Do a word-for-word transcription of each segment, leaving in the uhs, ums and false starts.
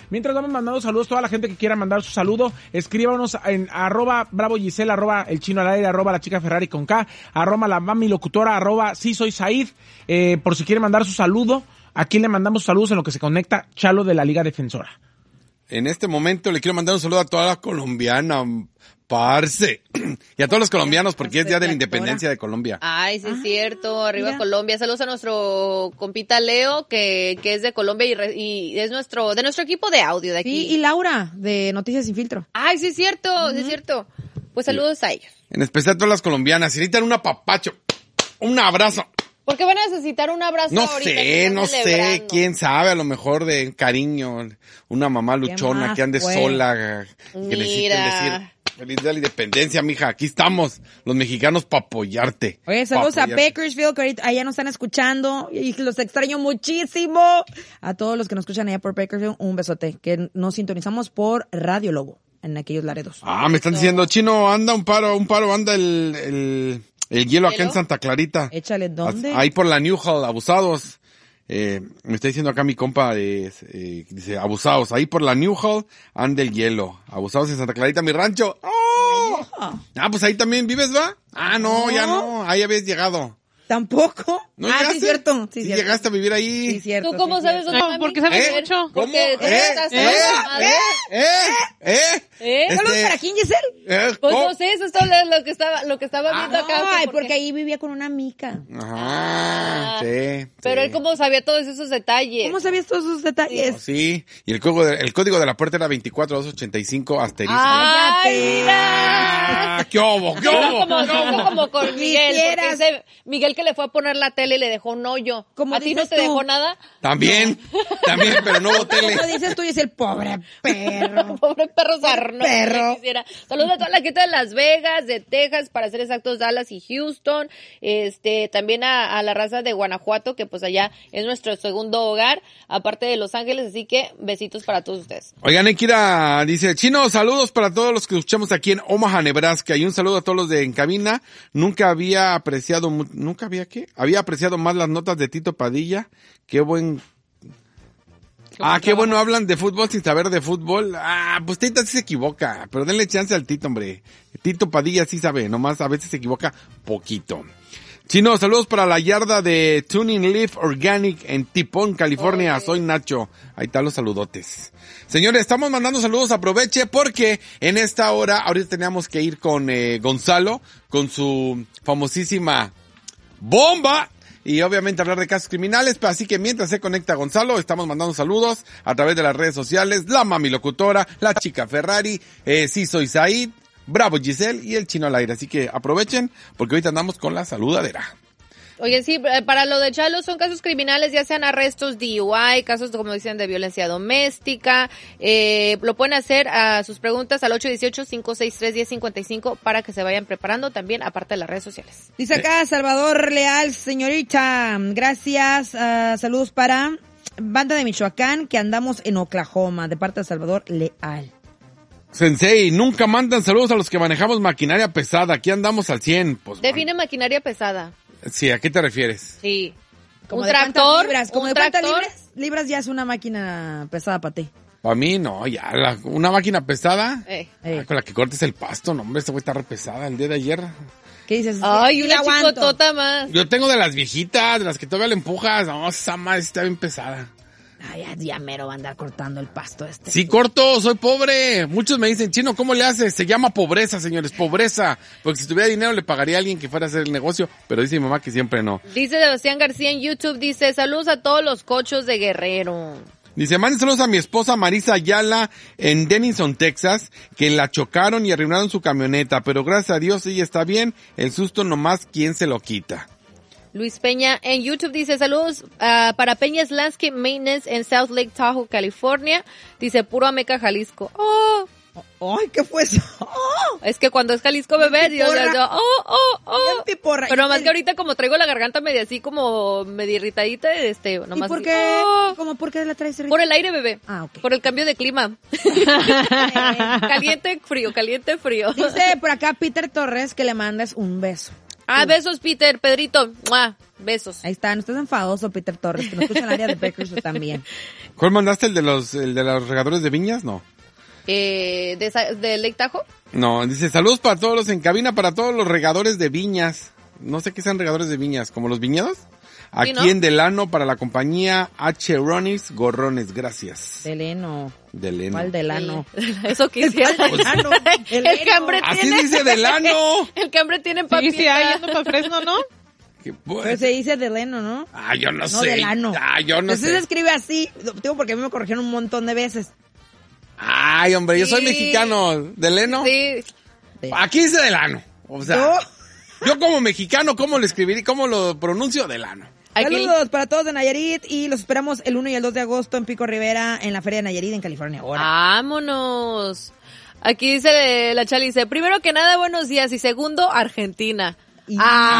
Mientras vamos mandando saludos, toda la gente que quiera mandar su saludo, escríbanos en arroba bravo Giselle, arroba el chino al aire, arroba la chica Ferrari con K, arroba la mami locutora, arroba sí soy Said, eh, por si quiere mandar su saludo. ¿A quién le mandamos saludos en lo que se conecta Chalo de la Liga Defensora? En este momento le quiero mandar un saludo a toda la colombiana, parce. Y a todos los colombianos, porque es Día de la Independencia de Colombia. Ay, sí es Ah, cierto. Arriba mira. Colombia. Saludos a nuestro compita Leo, que, que es de Colombia y, re- y es nuestro, de nuestro equipo de audio de aquí. Sí, y Laura, de Noticias Sin Filtro. Ay, sí es cierto, sí es cierto. Pues saludos a ellos. En especial a todas las colombianas. Si necesitan un apapacho, un abrazo. ¿Por qué van a necesitar un abrazo No ahorita? que sé, están no sé, celebrando? quién sabe, a lo mejor de cariño, una mamá luchona más, que ande pues? sola, que necesiten Mira. decir, feliz día de la independencia, mija, aquí estamos, los mexicanos para apoyarte. Oye, saludos pa' a apoyarte. Bakersfield, que ahorita allá nos están escuchando y los extraño muchísimo. A todos los que nos escuchan allá por Bakersfield, un besote, que nos sintonizamos por Radio Lobo, en aquellos Laredos. Ah, me están diciendo, Chino, anda un paro, un paro, anda el, el, el hielo acá ¿Hielo? en Santa Clarita. Échale, ¿dónde? Ahí por la Newhall, abusados. Eh, me está diciendo acá mi compa, eh, eh, dice, abusados. Ahí por la Newhall anda el hielo. Abusados en Santa Clarita, mi rancho. ¡Oh! Ah, pues ahí también vives, ¿va? Ah, no, No. ya no. Ahí habías llegado. ¿Tampoco? ¿No ah, llegaste? sí, cierto. Sí, Sí cierto. llegaste a vivir ahí. Sí, cierto. ¿Tú cómo sí, sabes cierto. dónde, Ay, mami? porque sabes ¿Eh? mucho. ¿Cómo? Porque tú ¿Eh? estás ¿Eh? toda ¿Eh? ¿Eh? ¿Eh? ¿Eh? ¿Saludos Este, para quién, Giselle? ¿eh? Pues ¿Cómo? no sé, eso es todo lo, lo que estaba, lo que estaba viendo acá. Ay, que porque ahí vivía con una mica. Ajá, sí. Pero sí. él cómo sabía todos esos detalles. ¿Cómo sabías todos esos detalles? Oh, sí, y el código de, el código de la puerta era veinticuatro dos ochenta y cinco asterisco. ¡Ay, mira! Ah, ¡Qué obo, qué Hizo obo! como, qué obo! hizo como con Miguel, porque Quisieras. ese Miguel que le fue a poner la tele y le dejó un hoyo. ¿Cómo ¿A ti no dices te tú? dejó nada? También, también, pero no hubo tele. ¿Cómo dices tú? Y es el pobre perro. Pobre perro sarnoso. perro. que quisiera. Saludos a toda la gente de Las Vegas, de Texas, para ser exactos, Dallas y Houston. Este, también a, a la raza de Guanajuato, que pues allá es nuestro segundo hogar, aparte de Los Ángeles, así que besitos para todos ustedes. Oigan, Ekira dice, Chino, saludos para todos los que escuchamos aquí en Omaha, Nebraska, y un saludo a todos los de En Cabina. Nunca había apreciado, mu- ¿nunca había qué? Había apreciado más las notas de Tito Padilla. Qué buen... Ah, qué bueno, hablan de fútbol sin saber de fútbol. Ah, pues Tito sí se equivoca, pero denle chance al Tito, hombre. Tito Padilla sí sabe, nomás a veces se equivoca poquito. Chino, saludos para la yarda de Tuning Leaf Organic en Tipón, California. Oye. Soy Nacho. Ahí están los saludotes. Señores, estamos mandando saludos, aproveche, porque en esta hora, ahorita teníamos que ir con eh, Gonzalo, con su famosísima bomba, y obviamente hablar de casos criminales, pero así que mientras se conecta Gonzalo, estamos mandando saludos a través de las redes sociales, la mami locutora, la chica Ferrari, eh, sí soy Said, Bravo Giselle y el Chino al aire. Así que aprovechen, porque ahorita andamos con la saludadera. Oye, sí, eh, para lo de Chalo son casos criminales, ya sean arrestos, D U I, casos, como dicen, de violencia doméstica. Eh, lo pueden hacer a sus preguntas al ocho uno ocho, cinco seis tres, uno cero cinco cinco para que se vayan preparando también, aparte de las redes sociales. Dice acá Salvador Leal, señorita, gracias, ah, saludos para Banda de Michoacán, que andamos en Oklahoma, de parte de Salvador Leal. Sensei, nunca mandan saludos a los que manejamos maquinaria pesada. Aquí andamos al cien. Pues, Define maquinaria pesada. sí, ¿a qué te refieres? Sí. Como un de cuántas tractor, libras, como un de cuántas tractor. libras, libras ya es una máquina pesada para ti. Para mí, no, ya, la- una máquina pesada, Eh. Eh. ah, con la que cortes el pasto, no, hombre, esta güey está re pesada el día de ayer. ¿Qué dices? Ay, Sí, una la aguanto. chicotota más. Yo tengo de las viejitas, de las que todavía le empujas, no, esa madre está bien pesada. Ay, ya, ya mero va a andar cortando el pasto este. Sí, corto, soy pobre. Muchos me dicen, Chino, ¿cómo le haces? Se llama pobreza, señores, pobreza. Porque si tuviera dinero le pagaría a alguien que fuera a hacer el negocio, pero dice mi mamá que siempre no. Dice Sebastián García en YouTube, dice, saludos a todos los cochos de Guerrero. Dice, manden saludos a mi esposa Marisa Ayala en Denison, Texas, que la chocaron y arruinaron su camioneta, pero gracias a Dios ella está bien, el susto nomás, ¿quién se lo quita? Luis Peña en YouTube dice, saludos ah, para Peñas Landscape Maintenance en South Lake Tahoe, California. Dice, puro Ameca, Jalisco. Oh, Ay, ¿qué fue eso? Oh, es que cuando es Jalisco bebé, Bien Dios, piporra. Dios, oh, oh, bien oh. piporra. Pero ¿Y nomás qué- que ahorita como traigo la garganta media así como media irritadita, este, ¿Y nomás por así, qué? oh. ¿Cómo por qué la traes ahorita? Por el aire, bebé. Ah, ok. Por el cambio de clima. caliente, frío, caliente, frío. Dice por acá Peter Torres que le mandes un beso. Ah, besos, Peter, Pedrito. ¡Mua! Besos. Ahí está, no estés enfadoso, Peter Torres, que nos escucha en el área de Bakersfield también. ¿Cuál mandaste? ¿El de los, el de los regadores de viñas? No. Eh, ¿de, Sa- de Lake Tahoe? No, dice, saludos para todos los en cabina, para todos los regadores de viñas. No sé qué sean regadores de viñas, ¿como los viñedos? Aquí Sí, ¿no? en Delano para la compañía H. Ronis Gorrones, gracias. Deleno. Deleno. ¿Cuál Delano? Eso quisiera. Delano. El Deleno. cambre Así tiene. dice Delano. El cambre tiene Sí, papita. sí, ahí yendo para Fresno, ¿no? ¿Qué, Pero pues? se dice Deleno, ¿no? Ah, yo no, No, sé. Delano. Ah, yo no Entonces se sé. escribe así, digo, porque a mí me corrigieron un montón de veces. Ay, hombre, yo soy Sí. mexicano. ¿Deleno? Sí. Aquí dice Delano. O sea, No. yo como mexicano, ¿cómo lo escribiría? ¿Cómo lo pronuncio? Delano. Aquí. Saludos para todos de Nayarit y los esperamos el uno y el dos de agosto en Pico Rivera en la Feria de Nayarit en California. Ahora. Vámonos. Aquí dice la Chali, dice, primero que nada, buenos días, y segundo, Argentina. Y-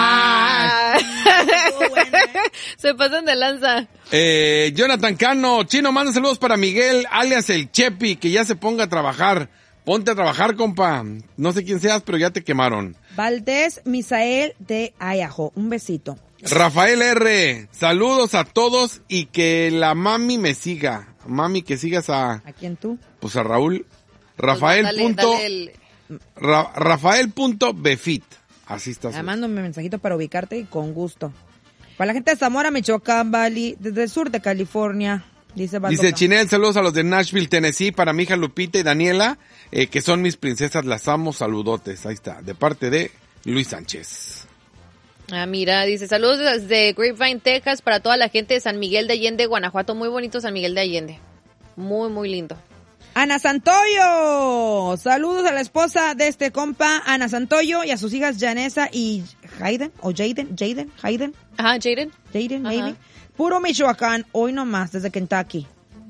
Ah. Estuvo bueno, ¿eh? Se pasan de lanza. Eh, Jonathan Cano, Chino, manda saludos para Miguel, alias el Chepi, que ya se ponga a trabajar. Ponte a trabajar, compa. No sé quién seas, pero ya te quemaron. Valdés Misael de Ayajo. Un besito. Rafael R, saludos a todos y que la mami me siga. Mami, que sigas a, ¿A quién tú? pues a Raúl. Rafael Dale, punto, dale el- Ra- Rafael punto Befit. Así está. Ah, su- mándame un mensajito para ubicarte y con gusto. Para la gente de Zamora, Michoacán, Valley, desde el sur de California, dice Baldoca. Dice Chinel, saludos a los de Nashville, Tennessee, para mi hija Lupita y Daniela, eh, que son mis princesas, las amo, saludotes. Ahí está, de parte de Luis Sánchez. Ah, mira, dice, saludos desde Grapevine, Texas, para toda la gente de San Miguel de Allende, Guanajuato. Muy bonito San Miguel de Allende. Muy, muy lindo. Ana Santoyo. Saludos a la esposa de este compa, Ana Santoyo, y a sus hijas Janessa y Hayden, o Jaden, Jaden, Hayden, Ajá, Jaden. Jaden, Ajá. maybe. Puro Michoacán, hoy nomás, desde Kentucky.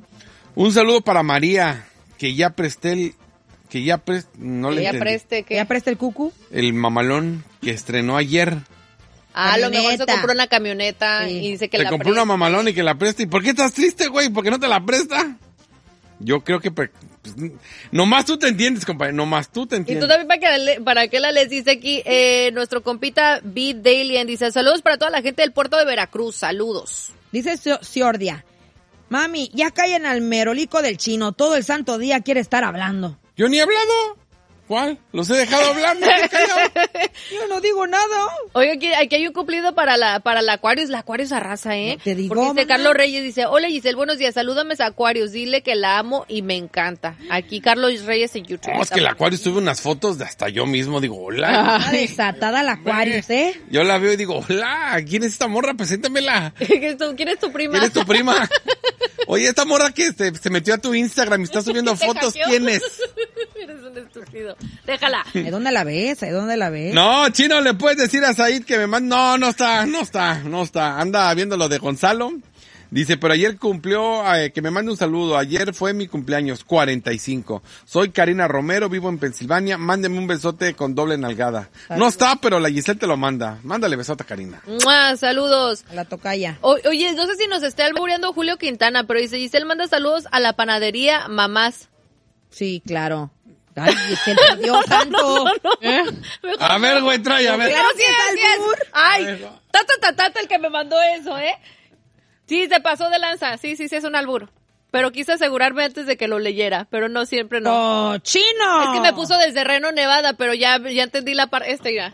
Un saludo para María, que ya presté el, que ya pres, no le Ella entendí. preste que... ¿Ya presta el cucu? El mamalón que estrenó ayer. Ah, a lo mejor se Camioneta. compró una camioneta Sí. y dice que Se la compró una preste. mamalón y que la presta. ¿Y por qué estás triste, güey? ¿Por qué no te la presta? Yo creo que... Pues, nomás tú te entiendes, compadre. Nomás tú te Y entiendes. tú también para que, le- para que la les dice aquí, eh, nuestro compita B. Dalian dice, saludos para toda la gente del puerto de Veracruz, saludos. Dice Sio- Ciordia. Mami, ya callen al merolico del chino. Todo el santo día quiere estar hablando. Yo ni he hablado. ¿Cuál? Los he dejado hablar. Me he callado. Yo no digo nada. Oye, aquí, aquí hay un cumplido para la para la Aquarius, la Aquarius arrasa, ¿eh? No te digo, Porque dice mamá. Carlos Reyes, dice, hola Giselle, buenos días, salúdame a Aquarius, dile que la amo y me encanta. Aquí Carlos Reyes en YouTube. No, es que el Acuario tuve unas fotos de hasta yo mismo. Digo, hola. Está desatada la Aquarius, ¿eh? Yo la veo y digo, hola, ¿quién es esta morra? Preséntamela. ¿Quién es tu- quién es tu prima? ¿Quién es tu prima? Oye, esta morra que se, se metió a tu Instagram y está subiendo ¿Te fotos, hackeó? ¿quién es? Eres un estúpido. Déjala. ¿De dónde la ves? ¿De dónde la ves? No, Chino, le puedes decir a Said que me mande... No, no está, no está, no está. Anda viendo lo de Gonzalo. Dice, pero ayer cumplió, eh, que me mande un saludo. Ayer fue mi cumpleaños, cuarenta y cinco. Soy Karina Romero, vivo en Pensilvania. Mándeme un besote con doble nalgada. No está, pero la Giselle te lo manda. Mándale besote a Karina. ¡Mua! Saludos. A la tocaya. O- oye, no sé si nos esté albureando Julio Quintana, pero dice, Giselle manda saludos a la panadería Mamás. Sí, claro. Ay, se perdió tanto. ¿Eh? Mejor A ver, güey, trae, a ver. Claro, sí que es, es sí es. albur. Ay, A ver. tata, tata, tata, el que me mandó eso, ¿eh? Sí, se pasó de lanza. Sí, sí, sí, es un albur. Pero quise asegurarme antes de que lo leyera, pero no, siempre no. ¡Oh, chino! Es que me puso desde Reno, Nevada, pero ya, ya entendí la parte, este ya.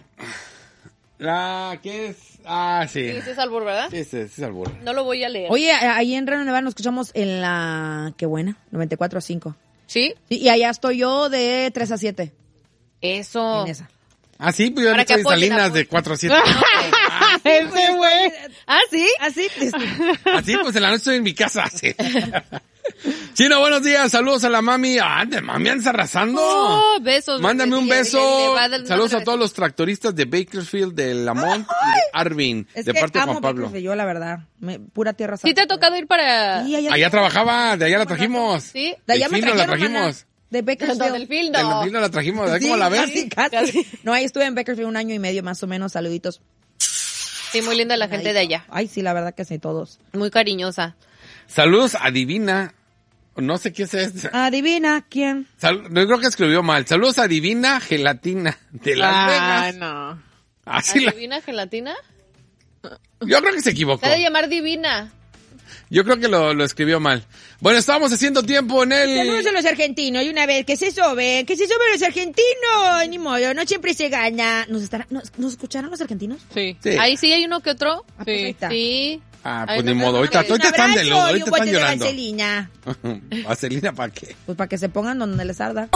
La, ¿qué es? Ah, sí. Sí, sí es albur, ¿verdad? Sí, sí, sí es albur. No lo voy a leer. Oye, a- ahí en Reno Nevada nos escuchamos en la... Qué buena, noventa y cuatro a cinco. ¿Sí? Sí, y allá estoy yo de tres a siete. Eso. En esa. Ah, sí, pues yo Para le que estoy apoyen, Salinas apoyen. de cuatro a siete. Ese güey. ¿Ah, sí? Así. Así, pues en la noche estoy en mi casa. Sí. Chino, buenos días. Saludos a la mami. Ah, de mami andas arrasando. Oh, besos. Mándame un Le- le- beso. le- le va a dar una Saludos a madre. todos los tractoristas de Bakersfield, de Lamont y de Arvin, Es de que parte de amo Juan Pablo. Bakersfield, yo la verdad. Me- pura tierra ¿Sí te ha santa. tocado ir para...? Sí, allá, Allá trabajaba, de allá la trajimos. ¿Sí? de allá me Delfino la trajeron, mana. trajimos. De Bakersfield. Donde el film, De no. Delfino la trajimos. ¿Cómo Sí, la ves? Casi, casi. No, ahí estuve en Bakersfield un año y medio más o menos. Saluditos. Sí, muy linda la gente de allá. Ay, sí, la verdad que sí, todos. Muy cariñosa. Saludos a Divina. No sé qué es esto. Adivina quién. Sal- yo creo que escribió mal. Saludos a Divina Gelatina de Las Ah, Vegas. no. Así la... ¿Divina gelatina? Yo creo que se equivocó. Se ha de llamar divina. Yo creo que lo, lo escribió mal. Bueno, estábamos haciendo tiempo en el... Saludos a los argentinos. Y una vez, que se soben, que se soben los argentinos. Ni modo, no siempre se gana. ¿Nos, estará, nos, ¿nos escucharon los argentinos? Sí. Sí. Ahí sí hay uno que otro. Ah, pues ahí está. Sí. Ah, Ahí pues ni nos modo. Ahorita, vemos. ahorita están de Un lodo, abrazo y ahorita un bote están de llorando. vaselina. ¿Vaselina para qué? Pues para que se pongan donde les arda.